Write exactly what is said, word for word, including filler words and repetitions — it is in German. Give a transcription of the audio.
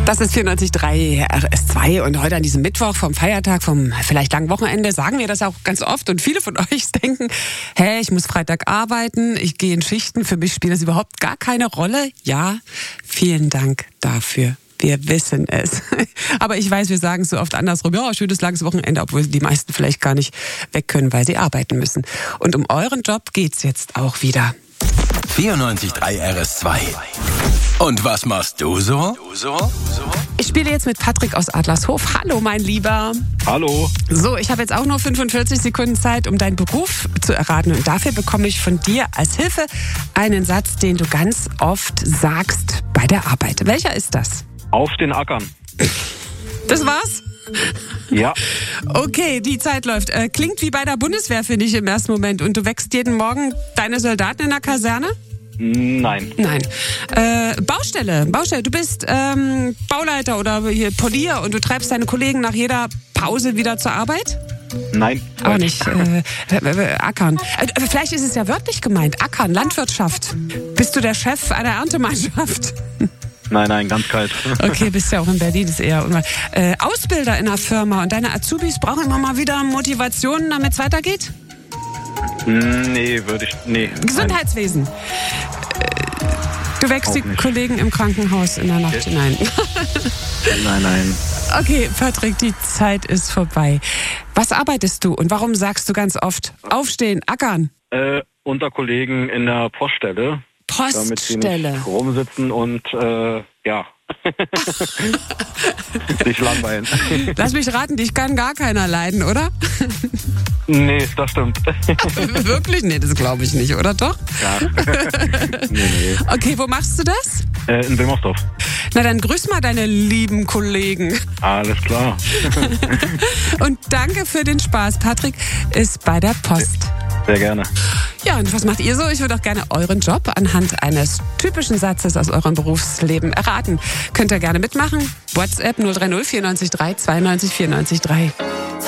Das ist vierundneunzig Komma drei R S zwei und heute an diesem Mittwoch vom Feiertag, vom vielleicht langen Wochenende, sagen wir das auch ganz oft und viele von euch denken, hey, ich muss Freitag arbeiten, ich gehe in Schichten, für mich spielt das überhaupt gar keine Rolle. Ja, vielen Dank dafür. Wir wissen es. Aber ich weiß, wir sagen es so oft andersrum. Ja, schönes langes Wochenende, obwohl die meisten vielleicht gar nicht weg können, weil sie arbeiten müssen. Und um euren Job geht's jetzt auch wieder. vierundneunzig Komma drei R S zwei. Und was machst du so? Ich spiele jetzt mit Patrick aus Adlershof. Hallo, mein Lieber. Hallo. So, ich habe jetzt auch nur fünfundvierzig Sekunden Zeit, um deinen Beruf zu erraten. Und dafür bekomme ich von dir als Hilfe einen Satz, den du ganz oft sagst bei der Arbeit. Welcher ist das? Auf den Ackern. Das war's? Ja. Okay, die Zeit läuft. Äh, klingt wie bei der Bundeswehr, finde ich im ersten Moment. Und du wächst jeden Morgen deine Soldaten in der Kaserne? Nein. Nein. Äh, Baustelle, Baustelle. Du bist ähm, Bauleiter oder hier Polier und du treibst deine Kollegen nach jeder Pause wieder zur Arbeit? Nein. Auch nicht. Äh, äh, Ackern. Äh, vielleicht ist es ja wörtlich gemeint. Ackern, Landwirtschaft. Bist du der Chef einer Erntemannschaft? Nein, nein, ganz kalt. Okay, bist ja auch in Berlin, ist eher unwahr. Äh, Ausbilder in einer Firma und deine Azubis brauchen immer mal wieder Motivationen, damit es weitergeht? Nee, würde ich, nee. Gesundheitswesen. Nein. Du wächst die nicht. Kollegen im Krankenhaus in der Nacht hinein. Nein, nein. Okay, Patrick, die Zeit ist vorbei. Was arbeitest du und warum sagst du ganz oft aufstehen, ackern? Äh, unter Kollegen in der Poststelle. Damit sie Poststelle. nicht rumsitzen und, äh, ja, sich langweilen. Lass mich raten, dich kann gar keiner leiden, oder? Nee, das stimmt. Wirklich? Nee, das glaube ich nicht, oder doch? Ja. nee, nee. Okay, wo machst du das? Äh, in Wilmersdorf. Na, dann grüß mal deine lieben Kollegen. Alles klar. Und danke für den Spaß. Patrick ist bei der Post. Sehr gerne. Ja, und was macht ihr so? Ich würde auch gerne euren Job anhand eines typischen Satzes aus eurem Berufsleben erraten. Könnt ihr gerne mitmachen. WhatsApp null drei null vierundneunzig drei zweiundneunzig vierundneunzig drei.